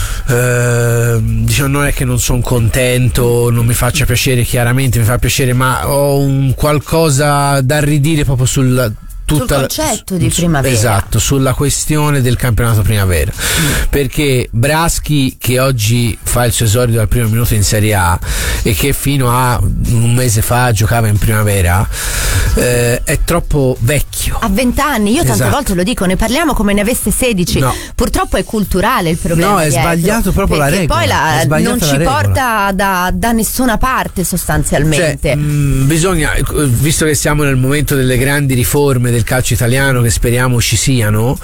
eh, diciamo, non è che non sono contento, non mi faccia piacere, chiaramente mi fa piacere, ma ho un qualcosa da ridire proprio sul tutta sul concetto la, di primavera. Esatto, sulla questione del campionato primavera, mm. perché Braschi, che oggi fa il suo esordio al primo minuto in Serie A e che fino a un mese fa giocava in primavera, eh, è troppo vecchio. Ha vent'anni, io tante esatto. volte lo dico, ne parliamo come ne avesse sedici. No. Purtroppo è culturale il problema. No, è dietro, sbagliato proprio la regola. Poi la, non ci la porta da, da nessuna parte sostanzialmente. Cioè, mh, bisogna, visto che siamo nel momento delle grandi riforme del calcio italiano, che speriamo ci siano,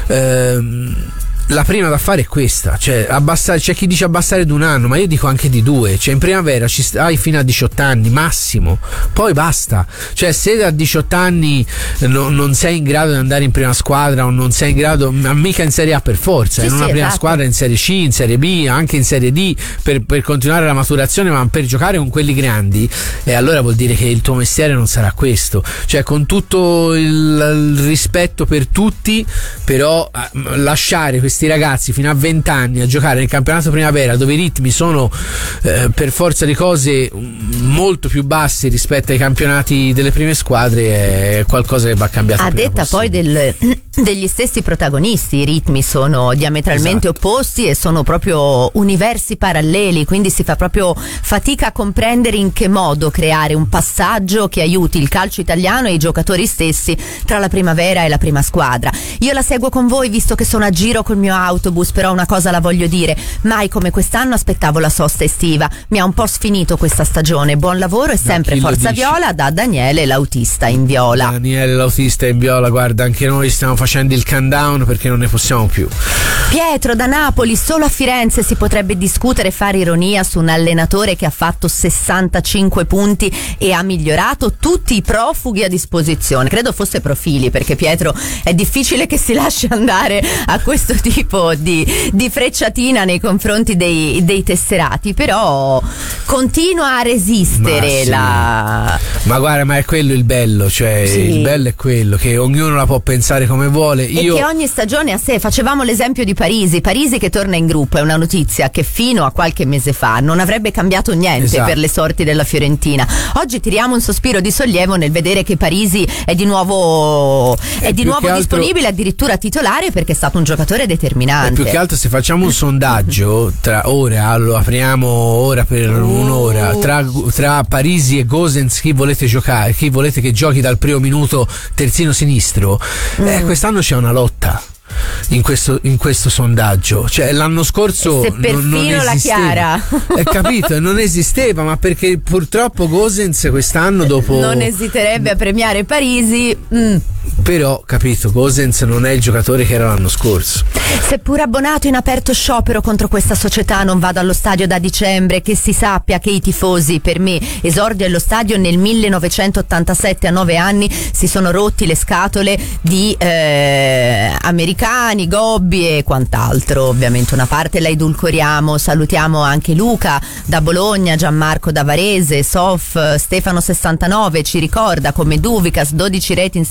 ehm, la prima da fare è questa, cioè abbassare, c'è chi dice abbassare di un anno, ma io dico anche di due, cioè in primavera ci stai fino a diciotto anni massimo, poi basta, cioè se a diciotto anni no, non sei in grado di andare in prima squadra o non sei in grado, mica in Serie A per forza, sì, in una sì, prima esatto. squadra in Serie C, in Serie B, anche in Serie D, per, per continuare la maturazione, ma per giocare con quelli grandi, e allora vuol dire che il tuo mestiere non sarà questo, cioè con tutto il, il rispetto per tutti, però lasciare questi ragazzi fino a venti anni a giocare nel campionato primavera, dove i ritmi sono eh, per forza di cose molto più bassi rispetto ai campionati delle prime squadre, è qualcosa che va cambiato. A detta poi del, degli stessi protagonisti, i ritmi sono diametralmente esatto. opposti e sono proprio universi paralleli, quindi si fa proprio fatica a comprendere in che modo creare un passaggio che aiuti il calcio italiano e i giocatori stessi tra la primavera e la prima squadra. Io la seguo con voi, visto che sono a giro col mio autobus, però una cosa la voglio dire: mai come quest'anno aspettavo la sosta estiva, mi ha un po' sfinito questa stagione. Buon lavoro e sempre forza viola, da Daniele l'autista in viola. Daniele l'autista in viola, guarda, anche noi stiamo facendo il countdown perché non ne possiamo più. Pietro da Napoli: solo a Firenze si potrebbe discutere e fare ironia su un allenatore che ha fatto sessantacinque punti e ha migliorato tutti i profughi a disposizione. Credo fosse Profili, perché Pietro è difficile che si lasci andare a questo tipo di, di frecciatina nei confronti dei, dei tesserati, però continua a resistere. Ma sì. la ma guarda, ma è quello il bello, cioè sì. il bello è quello che ognuno la può pensare come vuole. Io... e che ogni stagione a sé. Facevamo l'esempio di Parisi Parisi che torna in gruppo, è una notizia che fino a qualche mese fa non avrebbe cambiato niente, esatto, per le sorti della Fiorentina. Oggi tiriamo un sospiro di sollievo nel vedere che Parisi è di nuovo è, è di nuovo disponibile, altro... addirittura titolare, perché è stato un giocatore determinante. E più che altro, se facciamo un sondaggio tra ora, lo apriamo ora per uh. un'ora, tra, tra Parisi e Gosens, chi volete giocare, chi volete che giochi dal primo minuto terzino sinistro, mm. eh, quest'anno c'è una lotta in questo, in questo sondaggio, cioè l'anno scorso se perfino non, non esisteva, la Chiara è capito, non esisteva, ma perché purtroppo Gosens quest'anno dopo non esiterebbe a premiare Parisi, mm. però capito, Gosens non è il giocatore che era l'anno scorso. Seppur abbonato in aperto sciopero contro questa società, non vado allo stadio da dicembre. Che si sappia che i tifosi, per me esordio allo stadio nel millenovecentottantasette, a nove anni si sono rotti le scatole di eh, americani, gobbi e quant'altro. Ovviamente una parte la edulcoriamo. Salutiamo anche Luca da Bologna, Gianmarco da Varese, Sof Stefano sessantanove ci ricorda come Duvicas, dodici reti in Serie A,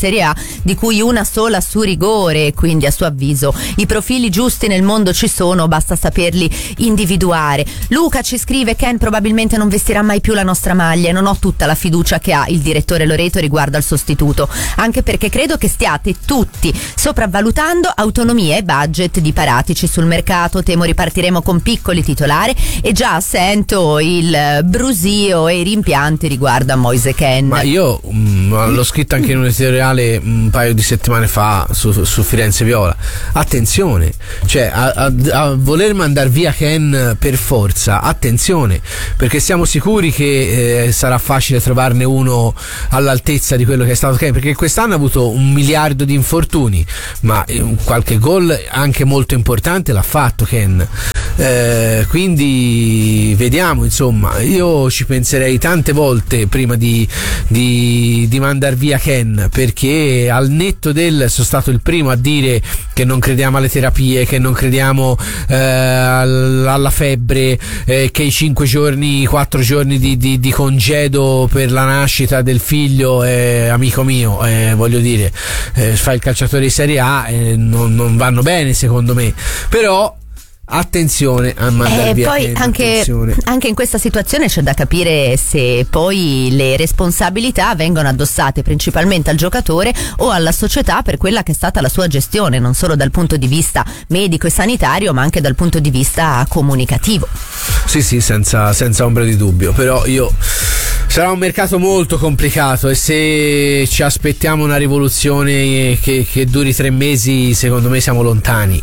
di cui una sola su rigore, quindi a suo avviso i profili giusti nel mondo ci sono, basta saperli individuare. Luca ci scrive: Ken probabilmente non vestirà mai più la nostra maglia e non ho tutta la fiducia che ha il direttore Loreto riguardo al sostituto, anche perché credo che stiate tutti sopravvalutando autonomia e budget di Paratici sul mercato. Temo ripartiremo con piccoli titolari e già sento il brusio e i rimpianti riguardo a Moise Ken. Ma io mh, l'ho scritto anche in un editoriale un paio di settimane fa su, su Firenze Viola. Attenzione, cioè a, a, a voler mandare via Ken per forza, attenzione, perché siamo sicuri che eh, sarà facile trovarne uno all'altezza di quello che è stato Ken, perché quest'anno ha avuto un miliardo di infortuni, ma eh, qualche gol anche molto importante l'ha fatto Ken, eh, quindi vediamo, insomma. Io ci penserei tante volte prima di, di, di mandar via Ken, perché al netto del, sono stato il primo a dire che non crediamo alle terapie, che non crediamo eh, alla febbre, eh, che i cinque giorni, quattro giorni di, di, di congedo per la nascita del figlio, eh, amico mio, eh, voglio dire, eh, fai il calciatore di Serie A, eh, non, non vanno bene secondo me, però attenzione a mandare eh, via poi Ken, anche, anche in questa situazione c'è da capire se poi le responsabilità vengono addossate principalmente al giocatore o alla società per quella che è stata la sua gestione, non solo dal punto di vista medico e sanitario ma anche dal punto di vista comunicativo. Sì sì, senza, senza ombra di dubbio, però io sarà un mercato molto complicato e se ci aspettiamo una rivoluzione che, che duri tre mesi, secondo me siamo lontani,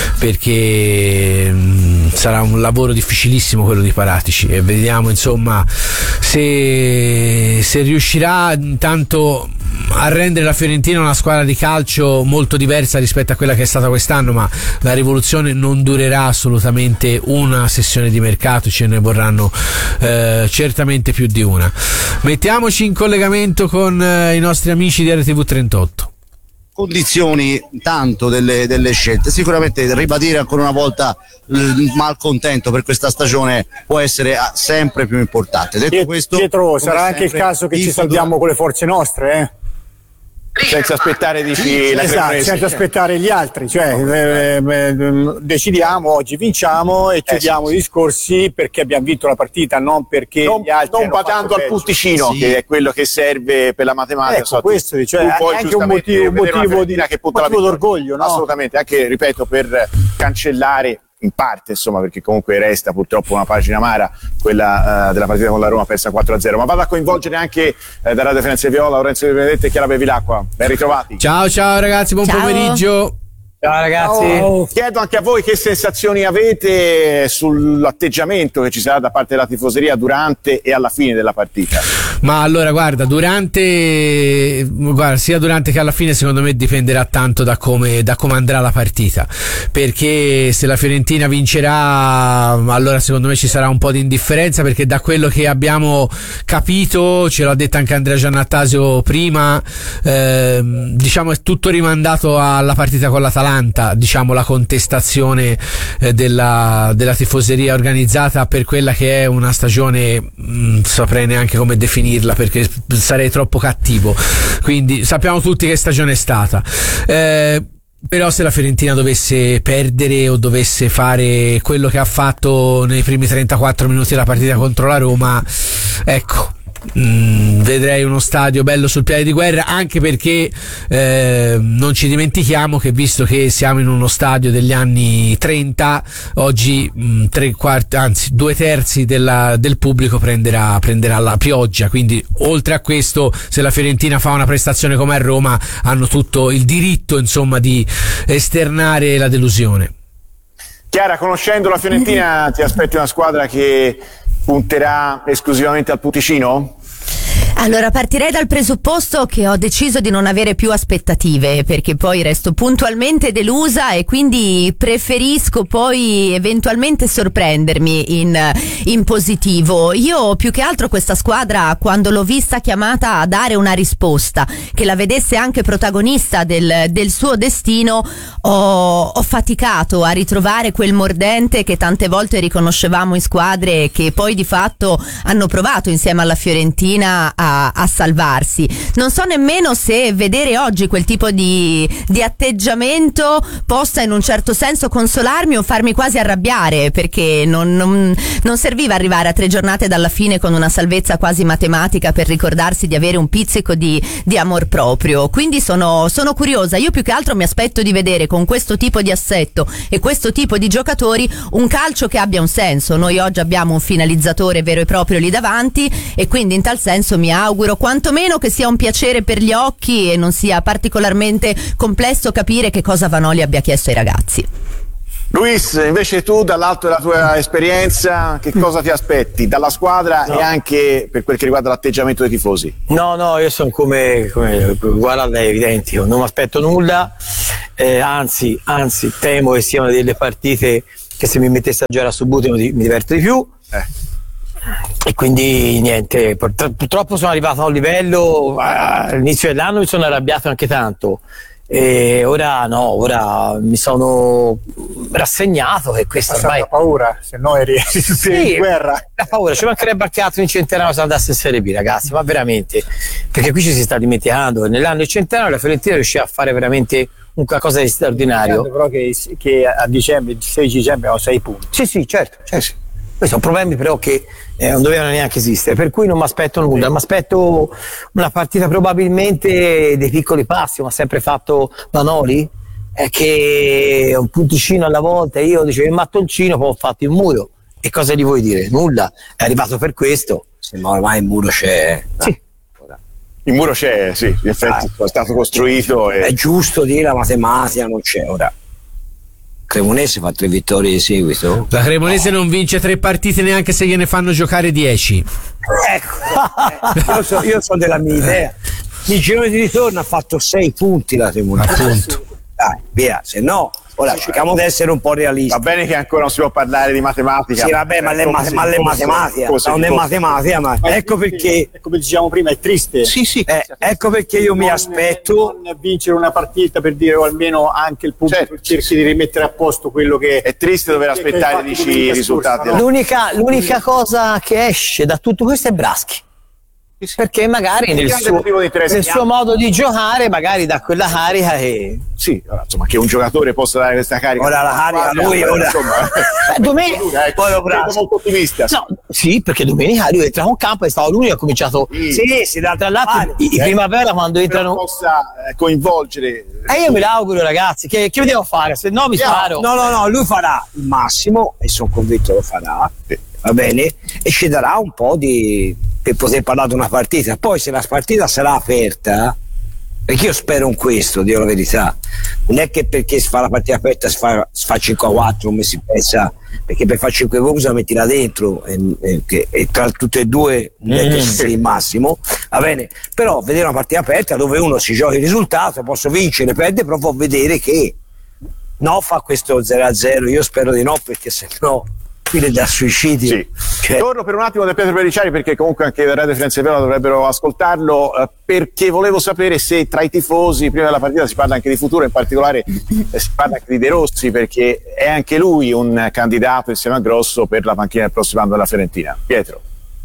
perché mh, sarà un lavoro difficilissimo quello di Paratici e vediamo insomma se, se riuscirà intanto a rendere la Fiorentina una squadra di calcio molto diversa rispetto a quella che è stata quest'anno, ma la rivoluzione non durerà assolutamente una sessione di mercato, ce ne vorranno eh, certamente più di una. Mettiamoci in collegamento con eh, i nostri amici di R T V trentotto. Condizioni tanto delle, delle scelte, sicuramente ribadire ancora una volta il malcontento per questa stagione può essere sempre più importante. Detto questo, Pietro, sarà anche il caso che ci salviamo con le forze nostre, eh? senza aspettare dici, la esatto, Cremonese. senza aspettare gli altri, cioè eh, eh, decidiamo oggi, vinciamo e chiudiamo eh, sì, i discorsi perché abbiamo vinto la partita, non perché non, gli altri non badando al punticino, sì, che è quello che serve per la matematica. Ecco, so, questo tu, cioè, tu è anche un motivo, un motivo, di, che punta motivo la d'orgoglio, no? Assolutamente, anche ripeto per cancellare in parte, insomma, perché comunque resta purtroppo una pagina amara quella uh, della partita con la Roma persa quattro a zero, ma vado a coinvolgere anche uh, da Radio Firenze Viola Lorenzo Di Benedetto e Chiara Bevilacqua. Ben ritrovati. Ciao ciao ragazzi, buon Ciao. pomeriggio. Ciao ragazzi. Ciao. Chiedo anche a voi che sensazioni avete sull'atteggiamento che ci sarà da parte della tifoseria durante e alla fine della partita. Ma allora guarda, durante guarda, sia durante che alla fine secondo me dipenderà tanto da come, da come andrà la partita, perché se la Fiorentina vincerà allora secondo me ci sarà un po' di indifferenza, perché da quello che abbiamo capito, ce l'ha detto anche Andrea Giannattasio prima, eh, diciamo è tutto rimandato alla partita con l'Atalanta, diciamo la contestazione eh, della, della tifoseria organizzata per quella che è una stagione, mh, saprei neanche come definirla perché sarei troppo cattivo, quindi sappiamo tutti che stagione è stata, eh, però se la Fiorentina dovesse perdere o dovesse fare quello che ha fatto nei primi trentaquattro minuti della partita contro la Roma, ecco, Mm, vedrei uno stadio bello sul piede di guerra, anche perché eh, non ci dimentichiamo che visto che siamo in uno stadio degli anni trenta, oggi mh, tre quarti, anzi due terzi della, del pubblico prenderà, prenderà la pioggia, quindi oltre a questo se la Fiorentina fa una prestazione come a Roma hanno tutto il diritto insomma di esternare la delusione. Chiara, conoscendo la Fiorentina ti aspetti una squadra che punterà esclusivamente al punticino? Allora partirei dal presupposto che ho deciso di non avere più aspettative, perché poi resto puntualmente delusa e quindi preferisco poi eventualmente sorprendermi in, in positivo. Io più che altro questa squadra, quando l'ho vista chiamata a dare una risposta che la vedesse anche protagonista del, del suo destino, ho, ho faticato a ritrovare quel mordente che tante volte riconoscevamo in squadre che poi di fatto hanno provato insieme alla Fiorentina a a, a salvarsi. Non so nemmeno se vedere oggi quel tipo di, di atteggiamento possa in un certo senso consolarmi o farmi quasi arrabbiare, perché non, non, non serviva arrivare a tre giornate dalla fine con una salvezza quasi matematica per ricordarsi di avere un pizzico di, di amor proprio. Quindi sono, sono curiosa. Io più che altro mi aspetto di vedere con questo tipo di assetto e questo tipo di giocatori un calcio che abbia un senso. Noi oggi abbiamo un finalizzatore vero e proprio lì davanti, e quindi in tal senso mi auguro quantomeno che sia un piacere per gli occhi e non sia particolarmente complesso capire che cosa Vanoli abbia chiesto ai ragazzi. Luis, invece tu dall'alto della tua esperienza che cosa ti aspetti dalla squadra no. e anche per quel che riguarda l'atteggiamento dei tifosi? No, no, io sono come, come uguale a lei, evidente, io non mi aspetto nulla, eh, anzi, anzi temo che siano delle partite che se mi mettesse a giocare a subito mi, mi diverto di più. Eh. E quindi niente, purtroppo sono arrivato a un livello, all'inizio dell'anno mi sono arrabbiato anche tanto. E ora no, ora mi sono rassegnato che questa ormai la paura, se no eri sì, in guerra. La paura, ci mancherebbe al cazzo in centenario se andasse in Serie B, ragazzi, ma veramente, perché qui ci si sta dimenticando che nell'anno del centenario la Fiorentina riuscì a fare veramente un qualcosa di straordinario. Però che, che a dicembre, il sedici dicembre ho sei punti. Sì, sì, certo, certo. Sì. Questi sono problemi però che eh, non dovevano neanche esistere, per cui non mi aspetto nulla, mi aspetto una partita probabilmente dei piccoli passi, come ha sempre fatto Vanoli, eh, che un punticino alla volta, io dicevo il mattoncino, poi ho fatto il muro, e cosa gli vuoi dire? Nulla, è arrivato per questo. Sì, ma ormai il muro c'è. Sì. Il muro c'è, sì, in effetti ah, è stato costruito. E... È giusto dire la matematica non c'è ora. Cremonese fa tre vittorie di seguito. La Cremonese no. non vince tre partite neanche se gliene fanno giocare dieci. Ecco, io, so, io sono della mia idea. Il girone di ritorno ha fatto sei punti la Cremonese. Appunto. Dai, via, se no, ora cerchiamo di essere un po' realisti. Va bene che ancora non si può parlare di matematica. Sì, vabbè, ma, eh, le, ma, ma le matematica, non è matematica, ma ma ecco perché, come dicevamo prima, è triste. Sì, sì, eh, ecco perché io non, mi aspetto non vincere una partita per dire, o almeno anche il punto, certo, cerchi di rimettere a posto quello che è triste dover aspettare dici i risultati. No? L'unica, l'unica cosa che esce da tutto questo è Braschi. Perché magari nel suo, nel suo modo di giocare magari dà quella carica e sì, ora, insomma, che un giocatore possa dare questa carica ora la carica lui ora insomma, eh, domenica ecco, poi molto ottimista no, sì, perché domenica lui entra in campo e stava l'unico, ha cominciato sì, sì, sì d'altra lato i, i primavera quando entrano possa eh, coinvolgere e eh, io me l'auguro ragazzi, che, che devo fare? Se no mi yeah. sparo. No, no, no, lui farà il massimo e sono convinto lo farà, sì. Va bene, e ci darà un po' di per poter parlare di una partita. Poi se la partita sarà aperta, perché io spero in questo, Dio la verità, non è che perché si fa la partita aperta si fa, si fa cinque a quattro come si pensa, perché per fare cinque gol bisogna mettila dentro e, e, e tra tutte e due non è che sia il massimo, va bene, però vedere una partita aperta dove uno si gioca il risultato, posso vincere, perde, però può vedere che no fa questo zero a zero, io spero di no, perché se no fine da suicidio. Sì. Cioè... Torno per un attimo da Pietro Periciari, perché comunque anche le Radio Firenze Viola dovrebbero ascoltarlo, eh, perché volevo sapere se tra i tifosi prima della partita si parla anche di futuro, in particolare eh, si parla anche di De Rossi, perché è anche lui un candidato insieme a Grosso per la panchina del prossimo anno della Fiorentina. Pietro.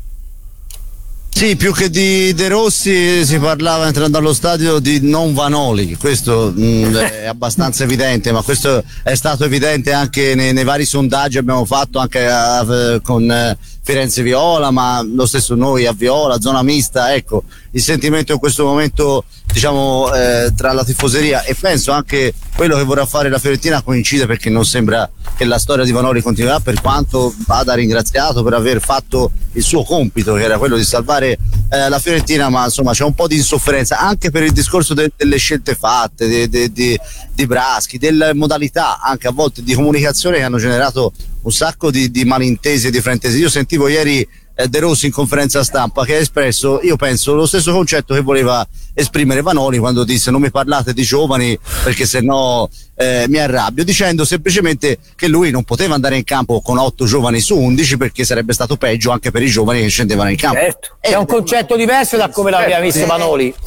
Sì, più che di De Rossi si parlava entrando allo stadio di non Vanoli, questo mh, è abbastanza evidente, ma questo è stato evidente anche nei, nei vari sondaggi che abbiamo fatto anche a, con eh, Firenze Viola, ma lo stesso noi a Viola, zona mista, ecco, il sentimento in questo momento diciamo eh, tra la tifoseria, e penso anche quello che vorrà fare la Fiorentina coincide, perché non sembra che la storia di Vanoli continuerà, per quanto vada ringraziato per aver fatto il suo compito, che era quello di salvare eh, la Fiorentina, ma insomma c'è un po' di insofferenza anche per il discorso de- delle scelte fatte de- de- de- di Braschi, delle modalità anche a volte di comunicazione che hanno generato un sacco di, di malintesi e di fraintesi. Io sentivo ieri eh, De Rossi in conferenza stampa che ha espresso, io penso, lo stesso concetto che voleva esprimere Vanoli quando disse non mi parlate di giovani perché se no eh, mi arrabbio, dicendo semplicemente che lui non poteva andare in campo con otto giovani su undici perché sarebbe stato peggio anche per i giovani che scendevano in campo. Certo. È un concetto diverso da come l'aveva visto Vanoli. Eh,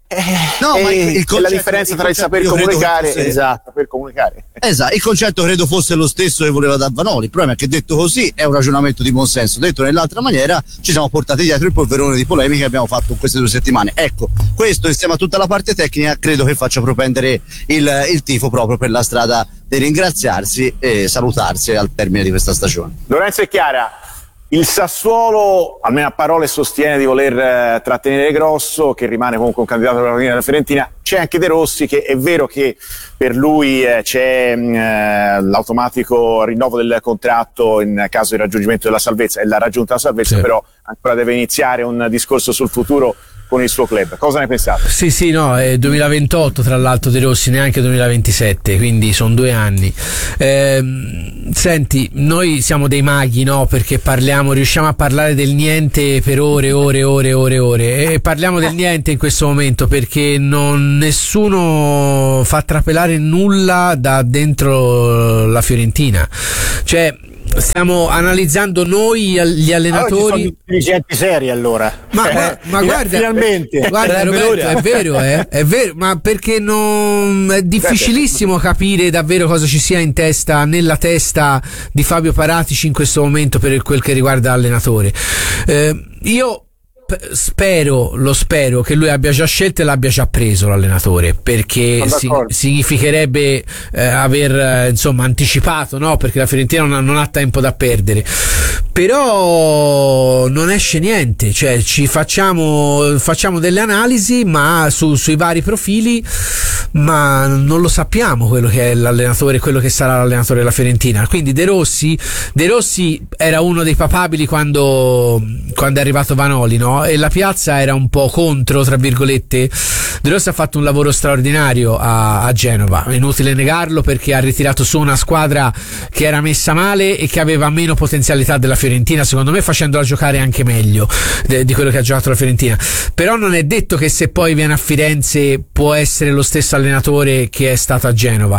No, eh, ma il, il è la differenza tra il saper comunicare e esatto. saper comunicare. Esatto, il concetto credo fosse lo stesso che voleva da Vanoli. Il problema è che detto così è un ragionamento di buon senso, detto nell'altra maniera ci siamo portati dietro il polverone di polemiche che abbiamo fatto in queste due settimane. Ecco, questo insieme a tutta la parte tecnica credo che faccia propendere il, il tifo proprio per la strada di ringraziarsi e salutarsi al termine di questa stagione. Lorenzo e Chiara, il Sassuolo, almeno a parole, sostiene di voler eh, trattenere Grosso, che rimane comunque un candidato alla della Fiorentina. C'è anche De Rossi, che è vero che per lui eh, c'è eh, l'automatico rinnovo del contratto in caso di raggiungimento della salvezza, e l'ha raggiunta la salvezza, sì. Però ancora deve iniziare un discorso sul futuro con il suo club. Cosa ne pensate? Sì, sì, no, è duemilaventotto tra l'altro De Rossi, neanche duemilaventisette, quindi sono due anni. Ehm, senti, noi siamo dei maghi, no? Perché parliamo, riusciamo a parlare del niente per ore, ore, ore, ore, ore, e parliamo del niente in questo momento perché non, nessuno fa trapelare nulla da dentro la Fiorentina. Cioè, stiamo analizzando noi gli allenatori. Allora, ci sono dirigenti seri allora. Ma, eh, ma, ma guarda, finalmente. Guarda Roberto, è vero, eh? È vero, ma perché non è difficilissimo capire davvero cosa ci sia in testa, nella testa di Fabio Paratici in questo momento per quel che riguarda l'allenatore. Eh, io spero, lo spero che lui abbia già scelto e l'abbia già preso l'allenatore, perché si, significherebbe eh, aver eh, insomma anticipato, no? Perché la Fiorentina non ha, non ha tempo da perdere. Però non esce niente, cioè ci facciamo facciamo delle analisi ma su, sui vari profili, ma non lo sappiamo quello che è l'allenatore, quello che sarà l'allenatore della Fiorentina. Quindi De Rossi De Rossi era uno dei papabili quando quando è arrivato Vanoli, no? E la piazza era un po' contro, tra virgolette. De Rossi ha fatto un lavoro straordinario a, a Genova, è inutile negarlo, perché ha ritirato su una squadra che era messa male e che aveva meno potenzialità della Fiorentina, secondo me, facendola giocare anche meglio de, di quello che ha giocato la Fiorentina. Però non è detto che se poi viene a Firenze può essere lo stesso allenatore che è stato a Genova.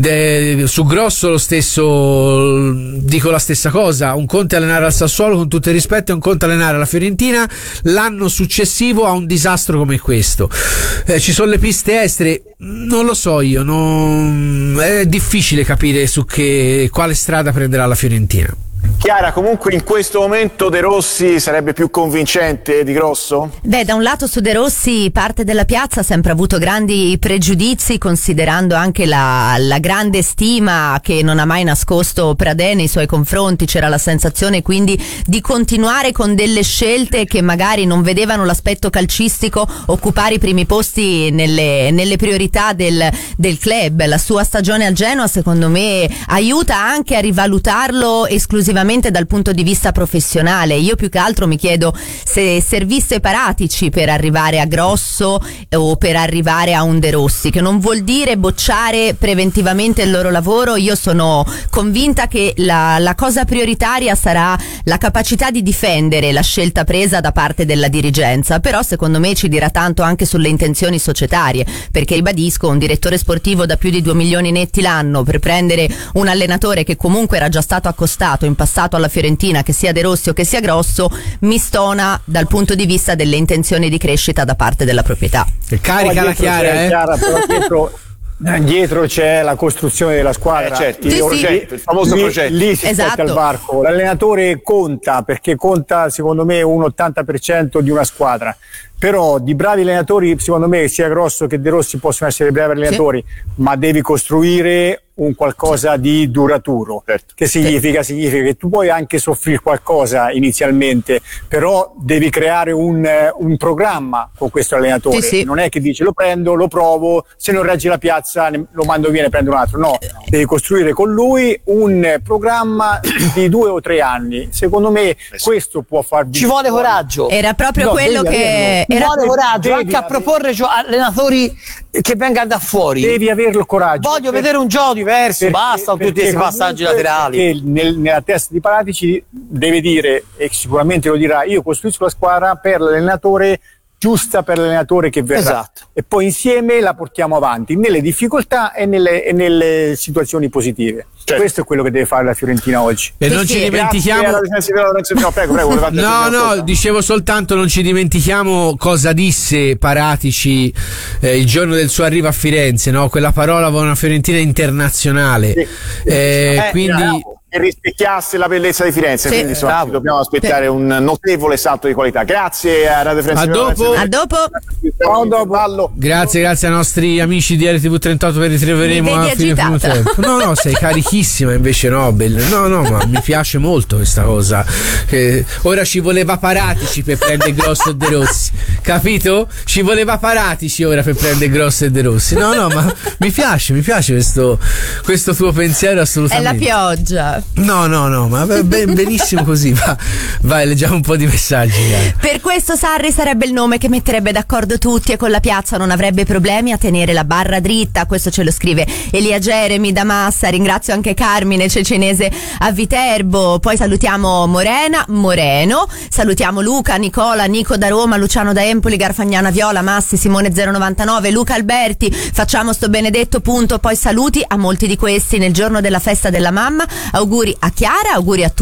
De, su Grosso lo stesso, dico la stessa cosa. Un conto è allenare al Sassuolo, con tutto il rispetto, e un conto è allenare la Fiorentina l'anno successivo a un disastro come questo. Eh, ci sono le piste estere, non lo so io, non... è difficile capire su che quale strada prenderà la Fiorentina. Chiara, comunque in questo momento De Rossi sarebbe più convincente di Grosso? Beh, da un lato su De Rossi parte della piazza ha sempre avuto grandi pregiudizi, considerando anche la, la grande stima che non ha mai nascosto Pradè nei suoi confronti. C'era la sensazione quindi di continuare con delle scelte che magari non vedevano l'aspetto calcistico occupare i primi posti nelle, nelle priorità del, del club. La sua stagione al Genoa secondo me aiuta anche a rivalutarlo esclusivamente dal punto di vista professionale. Io più che altro mi chiedo se servisse Paratici per arrivare a Grosso o per arrivare a un De Rossi, che non vuol dire bocciare preventivamente il loro lavoro. Io sono convinta che la, la cosa prioritaria sarà la capacità di difendere la scelta presa da parte della dirigenza, però secondo me ci dirà tanto anche sulle intenzioni societarie, perché ribadisco, un direttore sportivo da più di due milioni netti l'anno per prendere un allenatore che comunque era già stato accostato in passato alla Fiorentina, che sia De Rossi o che sia Grosso, mi stona dal punto di vista delle intenzioni di crescita da parte della proprietà. E carica la Chiara, eh? Chiara, però dietro, dietro c'è la costruzione della squadra, eh, certo, il, sì, progetto, il famoso lì, progetto. Lì si esatto. spetta il varco. L'allenatore conta, perché conta secondo me un ottanta per cento di una squadra. Però di bravi allenatori, secondo me sia Grosso che De Rossi possono essere bravi allenatori, sì. Ma devi costruire un qualcosa di duraturo. Certo. Che significa? Sì. Significa che tu puoi anche soffrire qualcosa inizialmente, però devi creare un, un programma con questo allenatore. Sì, sì. Non è che dici lo prendo, lo provo, se non regge la piazza lo mando via e prendo un altro. No, devi costruire con lui un programma di due o tre anni. Secondo me questo può farvi... Ci vuole coraggio. Era proprio no, quello che... Ci vuole coraggio devi anche a proporre gio- allenatori che vengano da fuori. Devi averlo coraggio. Voglio per, vedere un gioco diverso, perché, basta con tutti questi passaggi laterali. Perché nel, nella testa di Paratici deve dire, e sicuramente lo dirà, io costruisco la squadra per l'allenatore giusta per l'allenatore che verrà. Esatto. E poi insieme la portiamo avanti nelle difficoltà e nelle, e nelle situazioni positive. Certo. Questo è quello che deve fare la Fiorentina oggi. E non ci dimentichiamo. No, prego, prego, no, no, dicevo soltanto non ci dimentichiamo cosa disse Paratici eh, il giorno del suo arrivo a Firenze, no? Quella parola con una Fiorentina internazionale. Sì. Eh, eh, quindi bravo. E rispecchiasse la bellezza di Firenze, sì, quindi insomma ci dobbiamo aspettare sì. un notevole salto di qualità. Grazie a Radio Firenze. A dopo. A dopo. A dopo. Grazie, grazie ai nostri amici di R T V trentotto per ritroveremo a fine primo tempo. No, no, sei carichissima invece Nobel. No, no, ma mi piace molto questa cosa. Eh, ora ci voleva Paratici per prendere Grosso e De Rossi. Capito? Ci voleva Paratici ora per prendere Grosso e De Rossi. No, no, ma mi piace, mi piace questo, questo tuo pensiero assolutamente. È la pioggia. No, no, no, ma ben, benissimo così. Va, vai, leggiamo un po' di messaggi. Dai. Per questo Sarri sarebbe il nome che metterebbe d'accordo tutti e con la piazza non avrebbe problemi a tenere la barra dritta. Questo ce lo scrive Elia Jeremy da Massa. Ringrazio anche Carmine Cecinese a Viterbo. Poi salutiamo Morena, Moreno. Salutiamo Luca, Nicola, Nico da Roma, Luciano da Empoli, Garfagnana Viola, Massi, Simone zero novantanove, Luca Alberti. Facciamo sto benedetto punto. Poi saluti a molti di questi nel giorno della festa della mamma. Auguri a Chiara, auguri a tutti.